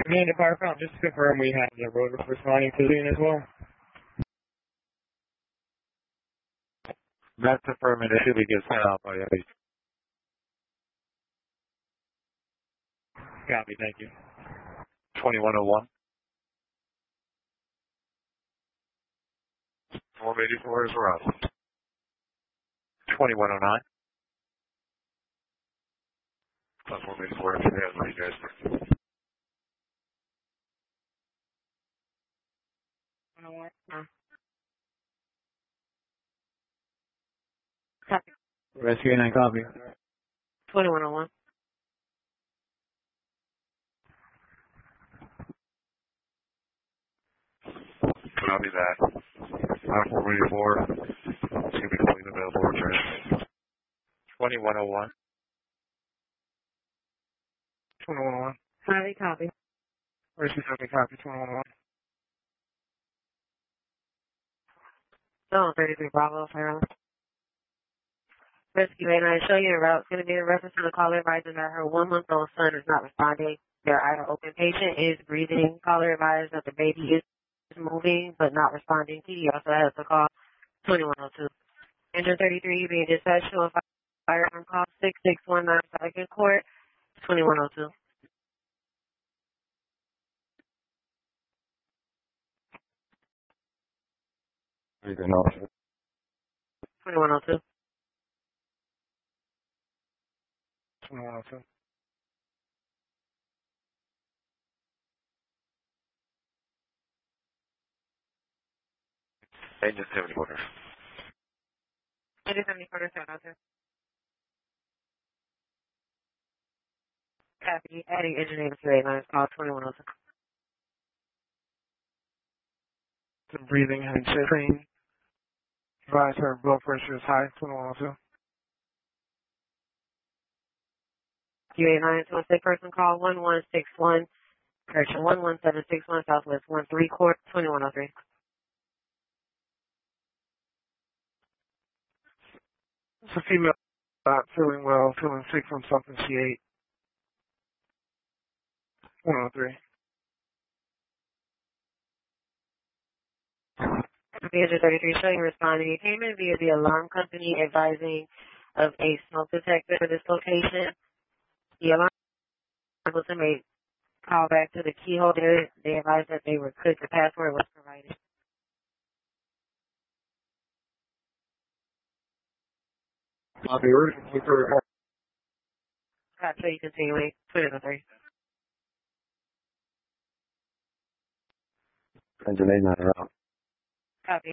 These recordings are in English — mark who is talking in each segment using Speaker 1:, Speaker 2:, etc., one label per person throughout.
Speaker 1: Me and the fire department, just to confirm, we have the road responding to the scene as well.
Speaker 2: That's affirmative. It should be get sent out by the police.
Speaker 1: Copy, thank you.
Speaker 2: 2101. 484 is aroused. 2109. Plus 484 after that, what do you guys think?
Speaker 3: Copy.
Speaker 1: Rescue 9, copy.
Speaker 3: 2101.
Speaker 2: Copy that. 484. It's going to be completely available for transit. 2101.
Speaker 1: 2101.
Speaker 3: Copy.
Speaker 1: Rescue 7, copy. 2101.
Speaker 3: Zone 33 Bravo, Fairland. Rescue 89, show you a route. It's going to be in reference to the caller advising that her 1-month-old son is not responding. Their idle open patient is breathing. Caller advised that the baby is moving but not responding. He also has to call 2102. Engine 33 being dispatched to a firearm call 6619 Second Court, 2102.
Speaker 2: Anything else?
Speaker 3: 2102.
Speaker 1: 2102.
Speaker 2: Engine 74.
Speaker 3: Engine 74, 702. Copy. Adding engine 8389, call 2102.
Speaker 1: The breathing and checking. Advise her blood pressure is high. 2102.
Speaker 3: Q89 to a sick person call 1161, correction 11761 Southwest 13 Court, 2103.
Speaker 1: It's a female not feeling well, feeling sick from something she ate. 103.
Speaker 3: The engine 33 showing responding. It came in via the alarm company advising of a smoke detector at this location. The alarm was made call back to the key holder. They advised that they were good. The password was provided.
Speaker 1: Copy. Urgent for
Speaker 3: Copy. Continuing. 2003.
Speaker 2: Engine 89 around.
Speaker 3: Copy.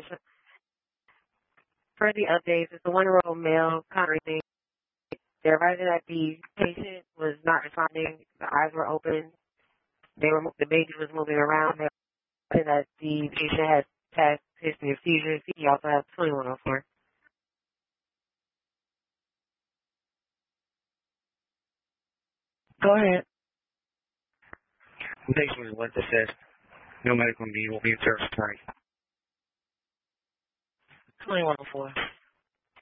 Speaker 3: For the updates, it's a 1-year-old male congregating. They're advising that the patient was not responding. The eyes were open. The baby was moving around. And that the patient has past history of seizures. He also has 2104.
Speaker 1: Go ahead. The patient was assessed. No medical need will be observed tonight.
Speaker 3: 2104.